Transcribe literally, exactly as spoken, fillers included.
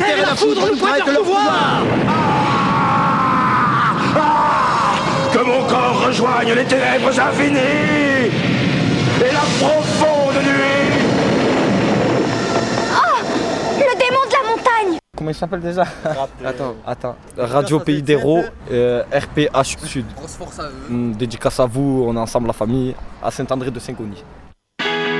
terre et la foudre nous prêtent leur pouvoir. Que mon corps rejoigne les ténèbres infinies et la profonde nuit. Oh, le démon de la montagne. Comment il s'appelle déjà? Attends, attends. Radio Pays d'Héros, euh, R P H Sud. Grosse force à eux. Hum, dédicace à vous, on est ensemble la famille, à Saint-André de Saint-Cony.